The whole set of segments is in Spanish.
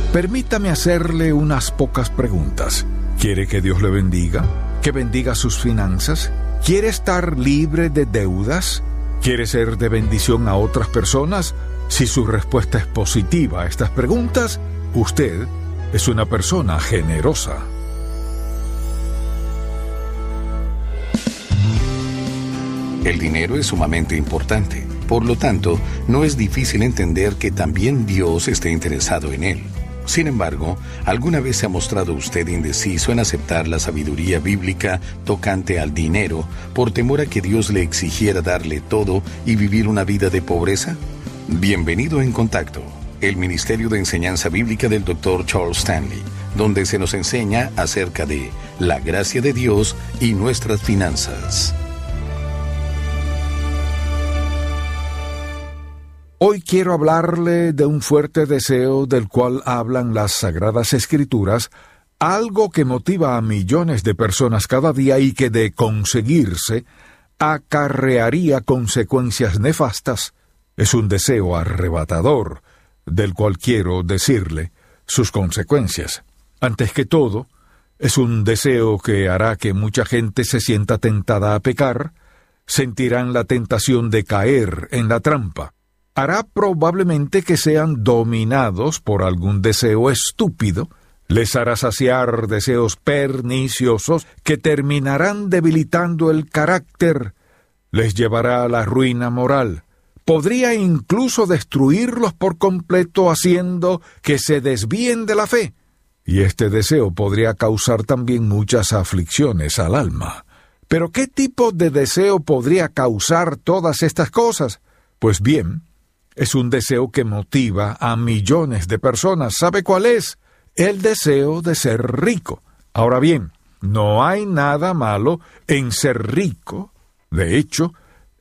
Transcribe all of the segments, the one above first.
Permítame hacerle unas pocas preguntas. ¿Quiere que Dios le bendiga? ¿Que bendiga sus finanzas? ¿Quiere estar libre de deudas? ¿Quiere ser de bendición a otras personas? Si su respuesta es positiva a estas preguntas, usted es una persona generosa. El dinero es sumamente importante. Por lo tanto, no es difícil entender que también Dios esté interesado en él. Sin embargo, ¿alguna vez se ha mostrado usted indeciso en aceptar la sabiduría bíblica tocante al dinero por temor a que Dios le exigiera darle todo y vivir una vida de pobreza? Bienvenido en Contacto, el Ministerio de Enseñanza Bíblica del Dr. Charles Stanley, donde se nos enseña acerca de la gracia de Dios y nuestras finanzas. Hoy quiero hablarle de un fuerte deseo del cual hablan las Sagradas Escrituras, algo que motiva a millones de personas cada día y que de conseguirse acarrearía consecuencias nefastas. Es un deseo arrebatador, del cual quiero decirle sus consecuencias. Antes que todo, es un deseo que hará que mucha gente se sienta tentada a pecar, sentirán la tentación de caer en la trampa. Hará probablemente que sean dominados por algún deseo estúpido, les hará saciar deseos perniciosos que terminarán debilitando el carácter, les llevará a la ruina moral, podría incluso destruirlos por completo haciendo que se desvíen de la fe, y este deseo podría causar también muchas aflicciones al alma. ¿Pero qué tipo de deseo podría causar todas estas cosas? Pues bien, es un deseo que motiva a millones de personas. ¿Sabe cuál es? El deseo de ser rico. Ahora bien, no hay nada malo en ser rico. De hecho,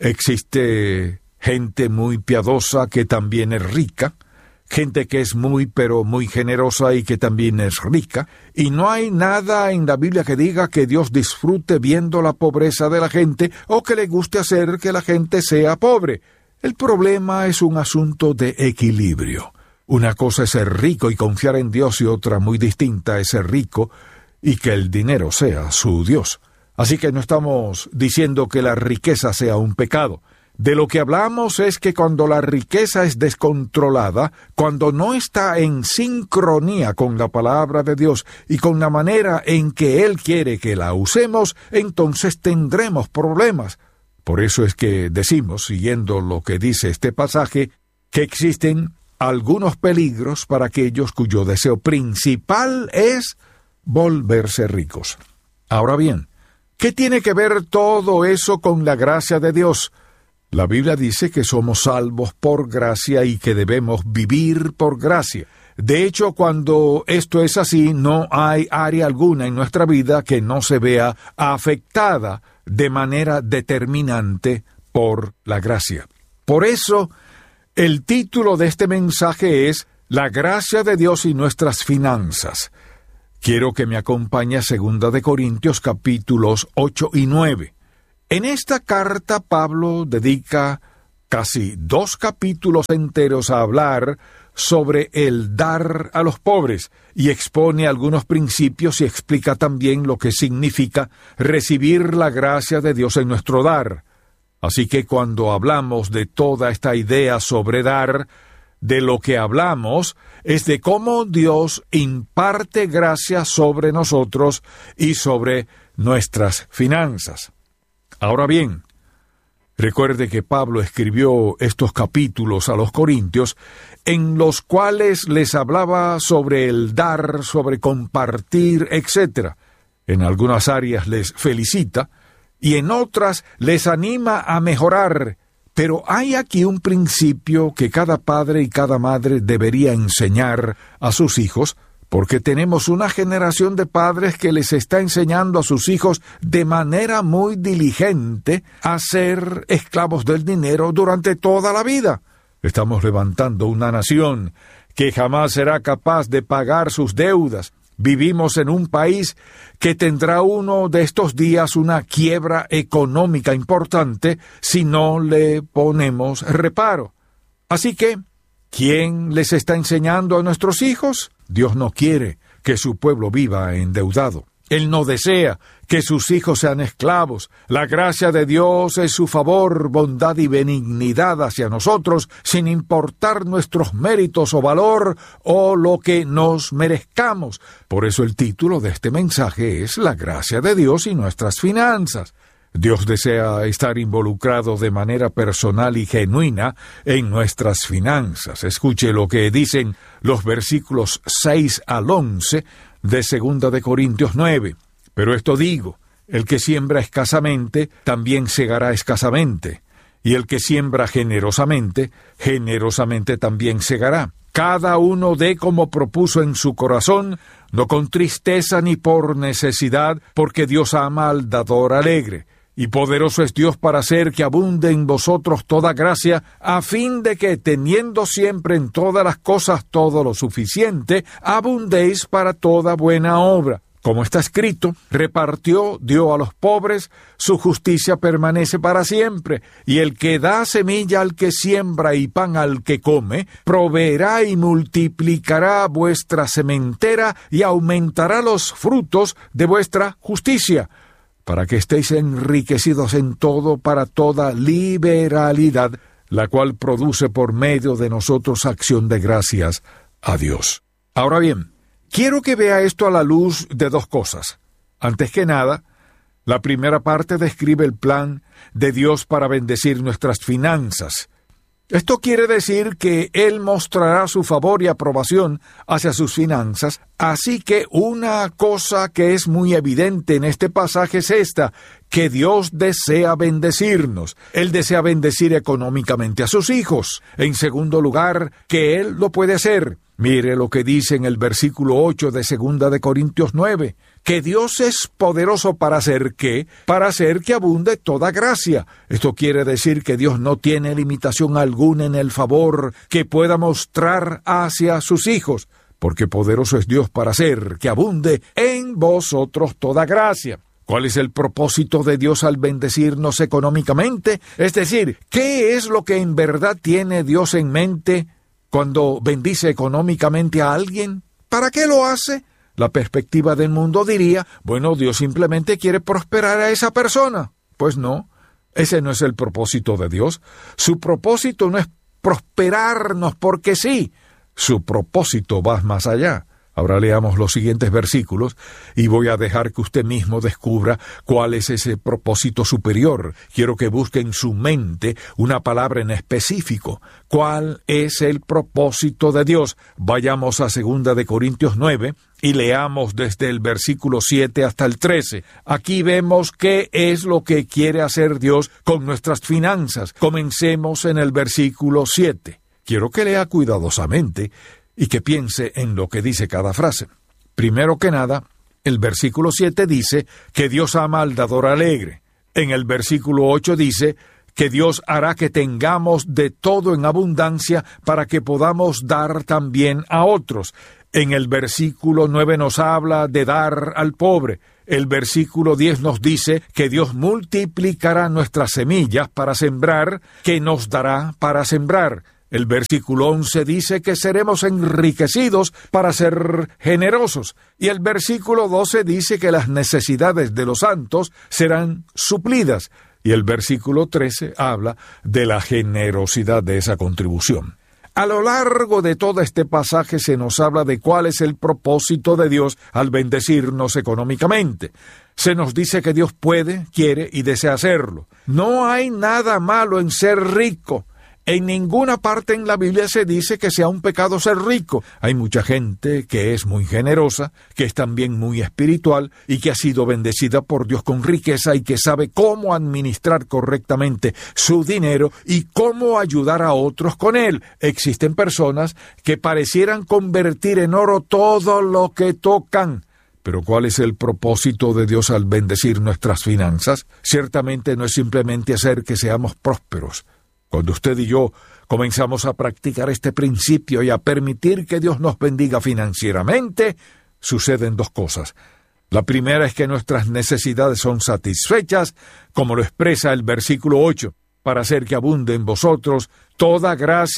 existe gente muy piadosa que también es rica, gente que es muy generosa y que también es rica, y no hay nada en la Biblia que diga que Dios disfrute viendo la pobreza de la gente o que le guste hacer que la gente sea pobre. El problema es un asunto de equilibrio. Una cosa es ser rico y confiar en Dios y otra muy distinta es ser rico y que el dinero sea su Dios. Así que no estamos diciendo que la riqueza sea un pecado. De lo que hablamos es que cuando la riqueza es descontrolada, cuando no está en sincronía con la palabra de Dios y con la manera en que Él quiere que la usemos, entonces tendremos problemas. Por eso es que decimos, siguiendo lo que dice este pasaje, que existen algunos peligros para aquellos cuyo deseo principal es volverse ricos. Ahora bien, ¿qué tiene que ver todo eso con la gracia de Dios? La Biblia dice que somos salvos por gracia y que debemos vivir por gracia. De hecho, cuando esto es así, no hay área alguna en nuestra vida que no se vea afectada de manera determinante por la gracia. Por eso, el título de este mensaje es La gracia de Dios y nuestras finanzas. Quiero que me acompañe a 2 de Corintios capítulos 8 y 9. En esta carta Pablo dedica casi 2 capítulos enteros a hablar sobre el dar a los pobres y expone algunos principios y explica también lo que significa recibir la gracia de Dios en nuestro dar. Así que cuando hablamos de toda esta idea sobre dar, de lo que hablamos es de cómo Dios imparte gracia sobre nosotros y sobre nuestras finanzas. Ahora bien, recuerde que Pablo escribió estos capítulos a los Corintios en los cuales les hablaba sobre el dar, sobre compartir, etc. En algunas áreas les felicita y en otras les anima a mejorar. Pero hay aquí un principio que cada padre y cada madre debería enseñar a sus hijos, porque tenemos una generación de padres que les está enseñando a sus hijos de manera muy diligente a ser esclavos del dinero durante toda la vida. Estamos levantando una nación que jamás será capaz de pagar sus deudas. Vivimos en un país que tendrá uno de estos días una quiebra económica importante si no le ponemos reparo. Así que ¿Quién les está enseñando a nuestros hijos? Dios no quiere que su pueblo viva endeudado. Él no desea que sus hijos sean esclavos. La gracia de Dios es su favor, bondad y benignidad hacia nosotros, sin importar nuestros méritos o valor o lo que nos merezcamos. Por eso el título de este mensaje es La gracia de Dios y nuestras finanzas. Dios desea estar involucrado de manera personal y genuina en nuestras finanzas. Escuche lo que dicen los versículos 6 al 11 de 2 de Corintios 9. Pero esto digo, el que siembra escasamente, también segará escasamente, y el que siembra generosamente, generosamente también segará. Cada uno dé como propuso en su corazón, no con tristeza ni por necesidad, porque Dios ama al dador alegre. Y poderoso es Dios para hacer que abunde en vosotros toda gracia, a fin de que, teniendo siempre en todas las cosas todo lo suficiente, abundéis para toda buena obra. Como está escrito, repartió, dio a los pobres, su justicia permanece para siempre, y el que da semilla al que siembra y pan al que come, proveerá y multiplicará vuestra sementera y aumentará los frutos de vuestra justicia, para que estéis enriquecidos en todo para toda liberalidad, la cual produce por medio de nosotros acción de gracias a Dios. Ahora bien, quiero que vea esto a la luz de dos cosas. Antes que nada, la primera parte describe el plan de Dios para bendecir nuestras finanzas. Esto quiere decir que Él mostrará su favor y aprobación hacia sus finanzas, así que una cosa que es muy evidente en este pasaje es esta, que Dios desea bendecirnos. Él desea bendecir económicamente a sus hijos. En segundo lugar, que Él lo puede hacer. Mire lo que dice en el versículo 8 de 2 de Corintios 9, que Dios es poderoso para hacer ¿qué? Para hacer que abunde toda gracia. Esto quiere decir que Dios no tiene limitación alguna en el favor que pueda mostrar hacia sus hijos, porque poderoso es Dios para hacer que abunde en vosotros toda gracia. ¿Cuál es el propósito de Dios al bendecirnos económicamente? Es decir, ¿qué es lo que en verdad tiene Dios en mente cuando bendice económicamente a alguien? ¿Para qué lo hace? La perspectiva del mundo diría, bueno, Dios simplemente quiere prosperar a esa persona. Pues no, ese no es el propósito de Dios. Su propósito no es prosperarnos porque sí. Su propósito va más allá. Ahora leamos los siguientes versículos y voy a dejar que usted mismo descubra cuál es ese propósito superior. Quiero que busque en su mente una palabra en específico. ¿Cuál es el propósito de Dios? Vayamos a 2 de Corintios 9 y leamos desde el versículo 7 hasta el 13. Aquí vemos qué es lo que quiere hacer Dios con nuestras finanzas. Comencemos en el versículo 7. Quiero que lea cuidadosamente y que piense en lo que dice cada frase. Primero que nada, el versículo 7 dice que Dios ama al dador alegre. En el versículo 8 dice que Dios hará que tengamos de todo en abundancia para que podamos dar también a otros. En el versículo 9 nos habla de dar al pobre. El versículo 10 nos dice que Dios multiplicará nuestras semillas para sembrar, que nos dará para sembrar. El versículo 11 dice que seremos enriquecidos para ser generosos. Y el versículo 12 dice que las necesidades de los santos serán suplidas. Y el versículo 13 habla de la generosidad de esa contribución. A lo largo de todo este pasaje se nos habla de cuál es el propósito de Dios al bendecirnos económicamente. Se nos dice que Dios puede, quiere y desea hacerlo. No hay nada malo en ser rico. En ninguna parte en la Biblia se dice que sea un pecado ser rico. Hay mucha gente que es muy generosa, que es también muy espiritual y que ha sido bendecida por Dios con riqueza y que sabe cómo administrar correctamente su dinero y cómo ayudar a otros con él. Existen personas que parecieran convertir en oro todo lo que tocan. Pero ¿cuál es el propósito de Dios al bendecir nuestras finanzas? Ciertamente no es simplemente hacer que seamos prósperos. Cuando usted y yo comenzamos a practicar este principio y a permitir que Dios nos bendiga financieramente, suceden dos cosas. La primera es que nuestras necesidades son satisfechas, como lo expresa el versículo 8, para hacer que abunde en vosotros toda gracia,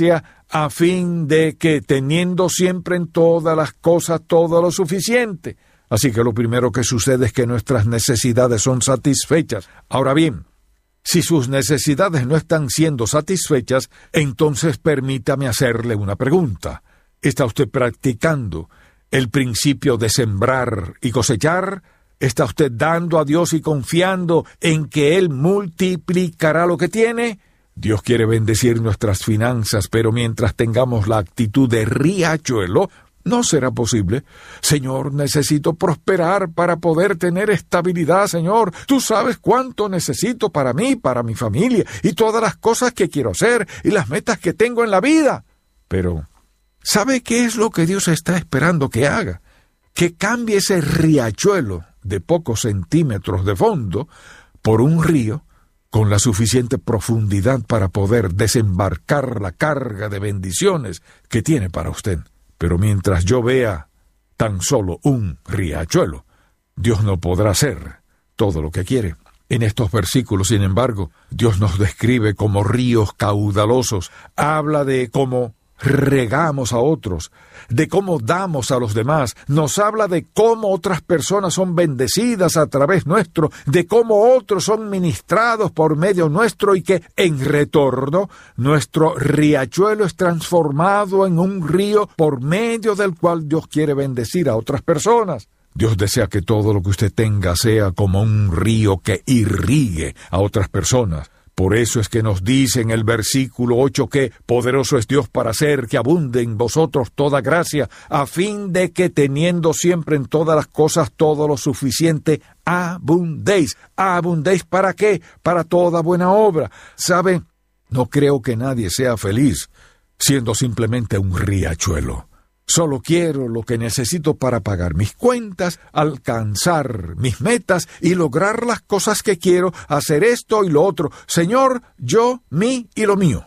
a fin de que teniendo siempre en todas las cosas todo lo suficiente. Así que lo primero que sucede es que nuestras necesidades son satisfechas. Ahora bien, si sus necesidades no están siendo satisfechas, entonces permítame hacerle una pregunta. ¿Está usted practicando el principio de sembrar y cosechar? ¿Está usted dando a Dios y confiando en que Él multiplicará lo que tiene? Dios quiere bendecir nuestras finanzas, pero mientras tengamos la actitud de riachuelo, no será posible. Señor, necesito prosperar para poder tener estabilidad, Señor. Tú sabes cuánto necesito para mí, para mi familia, y todas las cosas que quiero hacer, y las metas que tengo en la vida. Pero, ¿sabe qué es lo que Dios está esperando que haga? Que cambie ese riachuelo de pocos centímetros de fondo por un río con la suficiente profundidad para poder desembarcar la carga de bendiciones que tiene para usted. Pero mientras yo vea tan solo un riachuelo, Dios no podrá hacer todo lo que quiere. En estos versículos, sin embargo, Dios nos describe como ríos caudalosos, habla de cómo regamos a otros, de cómo damos a los demás, nos habla de cómo otras personas son bendecidas a través nuestro, de cómo otros son ministrados por medio nuestro y que, en retorno, nuestro riachuelo es transformado en un río por medio del cual Dios quiere bendecir a otras personas. Dios desea que todo lo que usted tenga sea como un río que irrigue a otras personas. Por eso es que nos dice en el versículo 8 que poderoso es Dios para hacer que abunde en vosotros toda gracia, a fin de que teniendo siempre en todas las cosas todo lo suficiente, abundéis. ¿Abundéis para qué? Para toda buena obra. ¿Sabe? No creo que nadie sea feliz siendo simplemente un riachuelo. Solo quiero lo que necesito para pagar mis cuentas, alcanzar mis metas y lograr las cosas que quiero, hacer esto y lo otro. Señor, yo, mí y lo mío.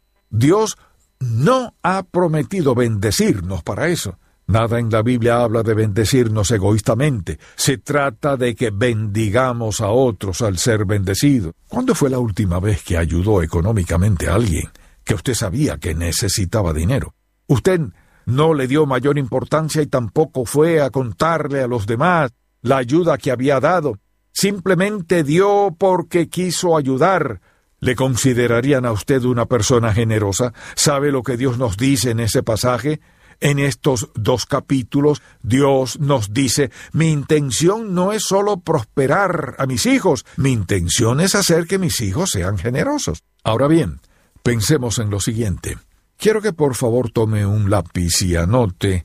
Dios no ha prometido bendecirnos para eso. Nada en la Biblia habla de bendecirnos egoístamente. Se trata de que bendigamos a otros al ser bendecidos. ¿Cuándo fue la última vez que ayudó económicamente a alguien que usted sabía que necesitaba dinero? Usted no le dio mayor importancia y tampoco fue a contarle a los demás la ayuda que había dado. Simplemente dio porque quiso ayudar. ¿Le considerarían a usted una persona generosa? ¿Sabe lo que Dios nos dice en ese pasaje? En estos 2 capítulos, Dios nos dice, mi intención no es solo prosperar a mis hijos, mi intención es hacer que mis hijos sean generosos. Ahora bien, pensemos en lo siguiente. Quiero que por favor tome un lápiz y anote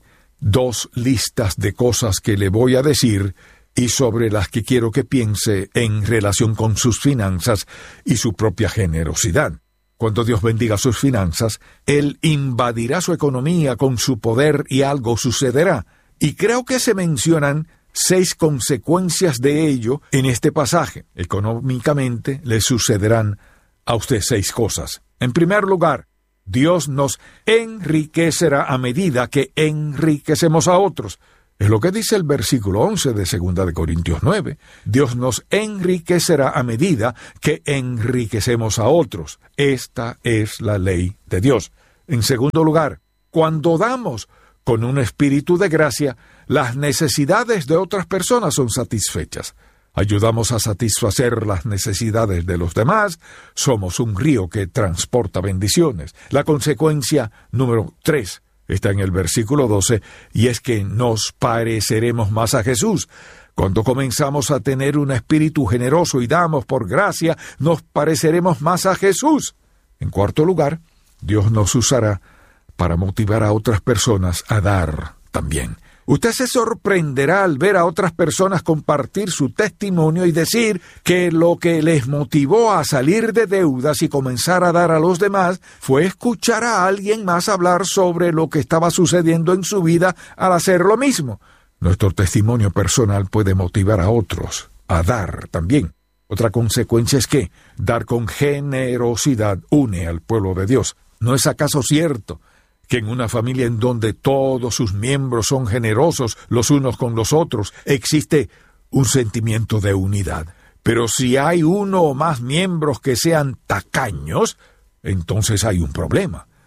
2 listas de cosas que le voy a decir y sobre las que quiero que piense en relación con sus finanzas y su propia generosidad. Cuando Dios bendiga sus finanzas, Él invadirá su economía con su poder y algo sucederá. Y creo que se mencionan 6 consecuencias de ello en este pasaje. Económicamente le sucederán a usted 6 cosas. En primer lugar, Dios nos enriquecerá a medida que enriquecemos a otros. Es lo que dice el versículo 11 de 2 Corintios 9. Dios nos enriquecerá a medida que enriquecemos a otros. Esta es la ley de Dios. En segundo lugar, cuando damos con un espíritu de gracia, las necesidades de otras personas son satisfechas. Ayudamos a satisfacer las necesidades de los demás, somos un río que transporta bendiciones. La consecuencia número 3 está en el versículo 12, y es que nos pareceremos más a Jesús. Cuando comenzamos a tener un espíritu generoso y damos por gracia, nos pareceremos más a Jesús. En cuarto lugar, Dios nos usará para motivar a otras personas a dar también. Usted se sorprenderá al ver a otras personas compartir su testimonio y decir que lo que les motivó a salir de deudas y comenzar a dar a los demás fue escuchar a alguien más hablar sobre lo que estaba sucediendo en su vida al hacer lo mismo. Nuestro testimonio personal puede motivar a otros a dar también. Otra consecuencia es que dar con generosidad une al pueblo de Dios. ¿No es acaso cierto que en una familia en donde todos sus miembros son generosos los unos con los otros, existe un sentimiento de unidad? Pero si hay uno o más miembros que sean tacaños, entonces hay un problema.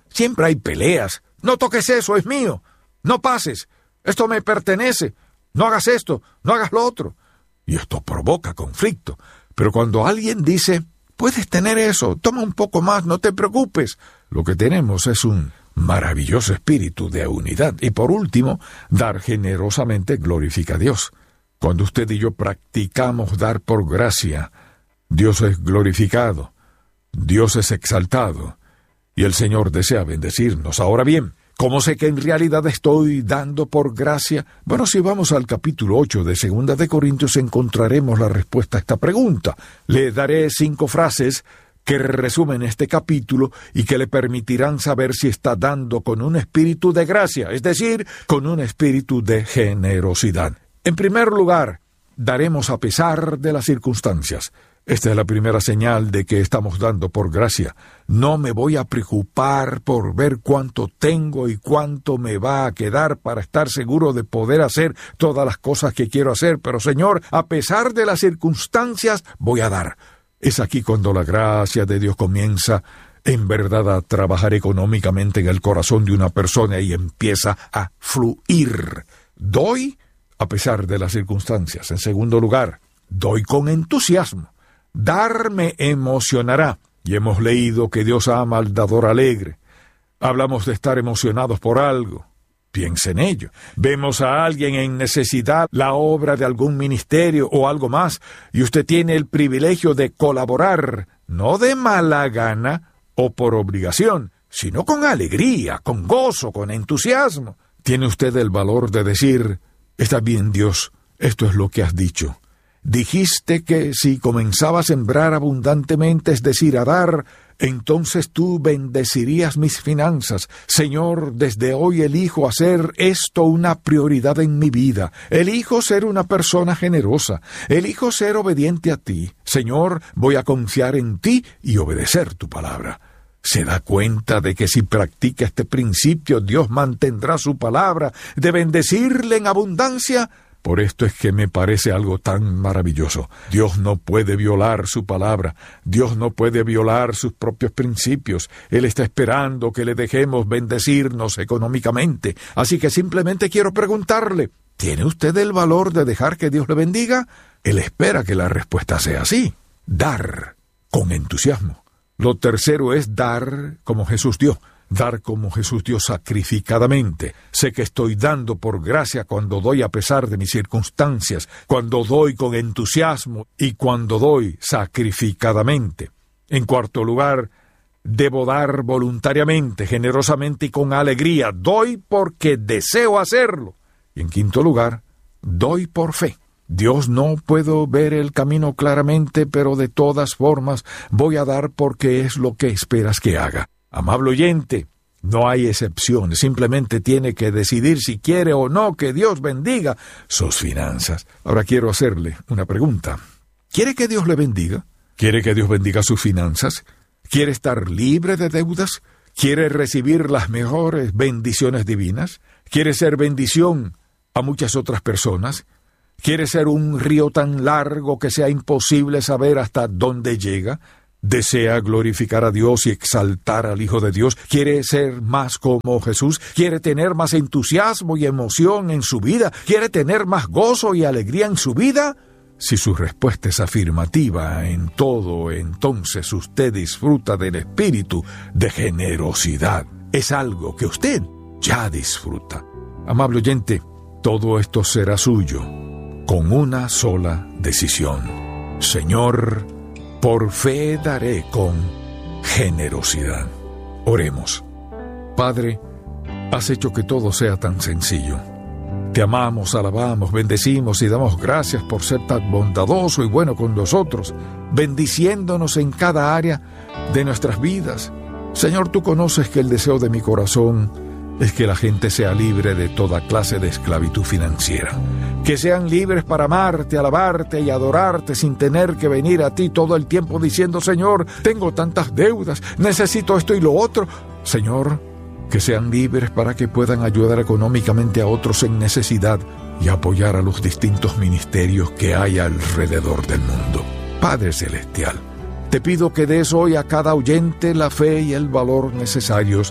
Siempre hay peleas. No toques eso, es mío. No pases. Esto me pertenece. No hagas esto, no hagas lo otro. Y esto provoca conflicto. Pero cuando alguien dice, puedes tener eso, toma un poco más, no te preocupes, lo que tenemos es un maravilloso espíritu de unidad. Y por último, dar generosamente glorifica a Dios. Cuando usted y yo practicamos dar por gracia, Dios es glorificado, Dios es exaltado, y el Señor desea bendecirnos. Ahora bien, ¿cómo sé que en realidad estoy dando por gracia? Bueno, si vamos al capítulo 8 de 2 de Corintios encontraremos la respuesta a esta pregunta. Le daré 5 frases que resumen este capítulo y que le permitirán saber si está dando con un espíritu de gracia, es decir, con un espíritu de generosidad. En primer lugar, daremos a pesar de las circunstancias. Esta es la primera señal de que estamos dando por gracia. No me voy a preocupar por ver cuánto tengo y cuánto me va a quedar para estar seguro de poder hacer todas las cosas que quiero hacer. Pero, Señor, a pesar de las circunstancias, voy a dar. Es aquí cuando la gracia de Dios comienza en verdad a trabajar económicamente en el corazón de una persona y empieza a fluir. Doy a pesar de las circunstancias. En segundo lugar, doy con entusiasmo. Dar me emocionará. Y hemos leído que Dios ama al dador alegre. Hablamos de estar emocionados por algo. Piense en ello. Vemos a alguien en necesidad, la obra de algún ministerio o algo más, y usted tiene el privilegio de colaborar, no de mala gana o por obligación, sino con alegría, con gozo, con entusiasmo. Tiene usted el valor de decir, está bien, Dios, esto es lo que has dicho. Dijiste que si comenzaba a sembrar abundantemente, es decir, a dar, entonces tú bendecirías mis finanzas. Señor, desde hoy elijo hacer esto una prioridad en mi vida. Elijo ser una persona generosa. Elijo ser obediente a ti. Señor, voy a confiar en ti y obedecer tu palabra. ¿Se da cuenta de que si practica este principio, Dios mantendrá su palabra de bendecirle en abundancia? Por esto es que me parece algo tan maravilloso. Dios no puede violar su palabra. Dios no puede violar sus propios principios. Él está esperando que le dejemos bendecirnos económicamente. Así que simplemente quiero preguntarle, ¿tiene usted el valor de dejar que Dios le bendiga? Él espera que la respuesta sea así. Dar con entusiasmo. Lo tercero es dar como Jesús dio. Dar como Jesús dio sacrificadamente. Sé que estoy dando por gracia cuando doy a pesar de mis circunstancias, cuando doy con entusiasmo y cuando doy sacrificadamente. En cuarto lugar, debo dar voluntariamente, generosamente y con alegría. Doy porque deseo hacerlo. Y en quinto lugar, doy por fe. Dios, no puedo ver el camino claramente, pero de todas formas voy a dar porque es lo que esperas que haga. Amable oyente, no hay excepciones, simplemente tiene que decidir si quiere o no que Dios bendiga sus finanzas. Ahora quiero hacerle una pregunta. ¿Quiere que Dios le bendiga? ¿Quiere que Dios bendiga sus finanzas? ¿Quiere estar libre de deudas? ¿Quiere recibir las mejores bendiciones divinas? ¿Quiere ser bendición a muchas otras personas? ¿Quiere ser un río tan largo que sea imposible saber hasta dónde llega? ¿Desea glorificar a Dios y exaltar al Hijo de Dios? ¿Quiere ser más como Jesús? ¿Quiere tener más entusiasmo y emoción en su vida? ¿Quiere tener más gozo y alegría en su vida? Si su respuesta es afirmativa en todo, entonces usted disfruta del espíritu de generosidad. Es algo que usted ya disfruta. Amable oyente, todo esto será suyo con una sola decisión. Señor, por fe daré con generosidad. Oremos. Padre, has hecho que todo sea tan sencillo. Te amamos, alabamos, bendecimos y damos gracias por ser tan bondadoso y bueno con nosotros, bendiciéndonos en cada área de nuestras vidas. Señor, tú conoces que el deseo de mi corazón es que la gente sea libre de toda clase de esclavitud financiera. Que sean libres para amarte, alabarte y adorarte sin tener que venir a ti todo el tiempo diciendo, Señor, tengo tantas deudas, necesito esto y lo otro. Señor, que sean libres para que puedan ayudar económicamente a otros en necesidad y apoyar a los distintos ministerios que hay alrededor del mundo. Padre Celestial, te pido que des hoy a cada oyente la fe y el valor necesarios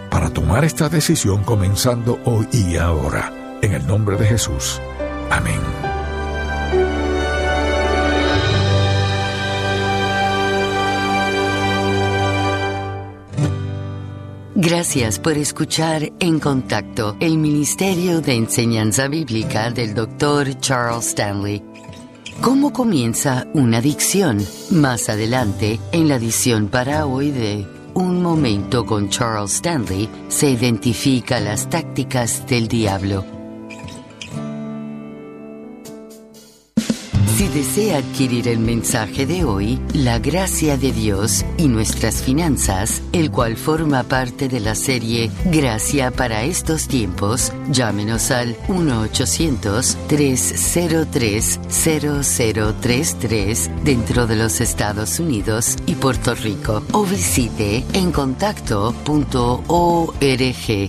para tomar esta decisión comenzando hoy y ahora. En el nombre de Jesús. Amén. Gracias por escuchar En Contacto, el Ministerio de Enseñanza Bíblica del Dr. Charles Stanley. ¿Cómo comienza una adicción? Más adelante, en la edición para hoy de Un Momento con Charles Stanley, se identifica las tácticas del diablo. Si desea adquirir el mensaje de hoy, La Gracia de Dios y Nuestras Finanzas, el cual forma parte de la serie Gracia para estos tiempos, llámenos al 1-800-303-0033 dentro de los Estados Unidos y Puerto Rico o visite encontacto.org.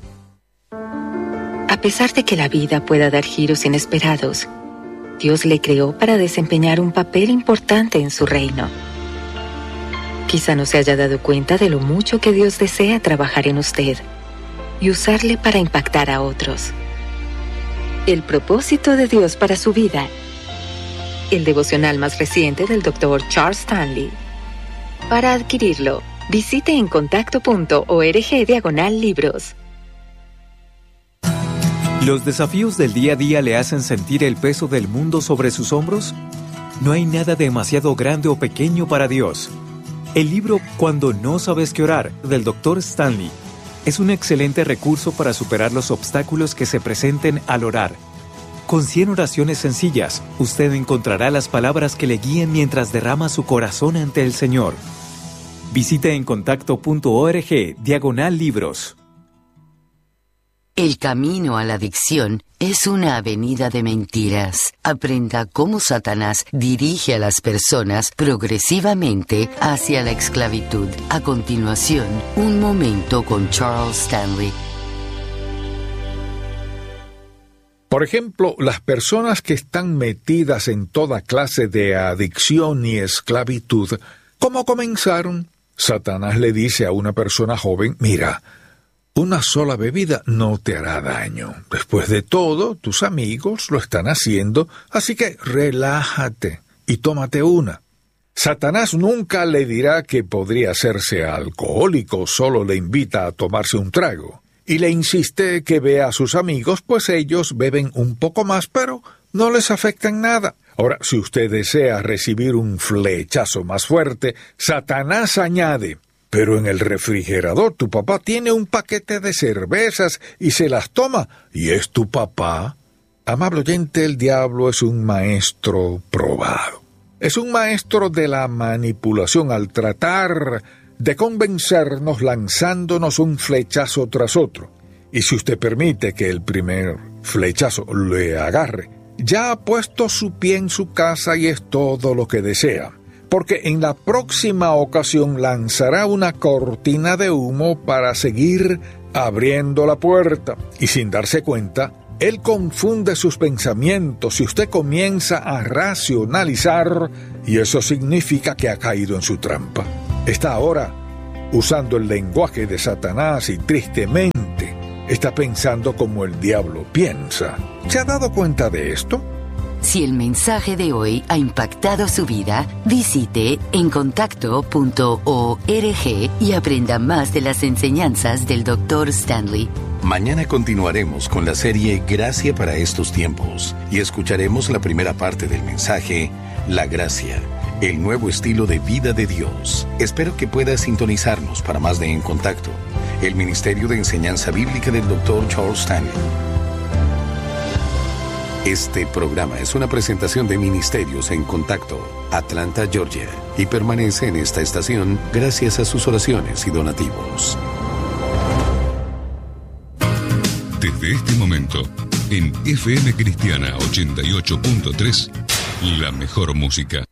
A pesar de que la vida pueda dar giros inesperados, Dios le creó para desempeñar un papel importante en su reino. Quizá no se haya dado cuenta de lo mucho que Dios desea trabajar en usted y usarle para impactar a otros. El propósito de Dios para su vida. El devocional más reciente del Dr. Charles Stanley. Para adquirirlo, visite encontacto.org/libros. ¿Los desafíos del día a día le hacen sentir el peso del mundo sobre sus hombros? No hay nada demasiado grande o pequeño para Dios. El libro Cuando no sabes qué orar, del Dr. Stanley, es un excelente recurso para superar los obstáculos que se presenten al orar. Con 100 oraciones sencillas, usted encontrará las palabras que le guíen mientras derrama su corazón ante el Señor. Visite encontacto.org/libros. El camino a la adicción es una avenida de mentiras. Aprenda cómo Satanás dirige a las personas progresivamente hacia la esclavitud. A continuación, Un Momento con Charles Stanley. Por ejemplo, las personas que están metidas en toda clase de adicción y esclavitud, ¿cómo comenzaron? Satanás le dice a una persona joven, mira, una sola bebida no te hará daño. Después de todo, tus amigos lo están haciendo, así que relájate y tómate una. Satanás nunca le dirá que podría hacerse alcohólico, solo le invita a tomarse un trago. Y le insiste que vea a sus amigos, pues ellos beben un poco más, pero no les afecta en nada. Ahora, si usted desea recibir un flechazo más fuerte, Satanás añade, pero en el refrigerador tu papá tiene un paquete de cervezas y se las toma, y es tu papá. Amable oyente, el diablo es un maestro probado. Es un maestro de la manipulación al tratar de convencernos lanzándonos un flechazo tras otro. Y si usted permite que el primer flechazo le agarre, ya ha puesto su pie en su casa y es todo lo que desea. Porque en la próxima ocasión lanzará una cortina de humo para seguir abriendo la puerta. Y sin darse cuenta, él confunde sus pensamientos y usted comienza a racionalizar, y eso significa que ha caído en su trampa. Está ahora usando el lenguaje de Satanás y tristemente está pensando como el diablo piensa. ¿Se ha dado cuenta de esto? Si el mensaje de hoy ha impactado su vida, visite encontacto.org y aprenda más de las enseñanzas del Dr. Stanley. Mañana continuaremos con la serie Gracia para estos tiempos y escucharemos la primera parte del mensaje, La Gracia, el nuevo estilo de vida de Dios. Espero que pueda sintonizarnos para más de En Contacto, el Ministerio de Enseñanza Bíblica del Dr. Charles Stanley. Este programa es una presentación de Ministerios en Contacto, Atlanta, Georgia, y permanece en esta estación gracias a sus oraciones y donativos. Desde este momento, en FM Cristiana 88.3, la mejor música.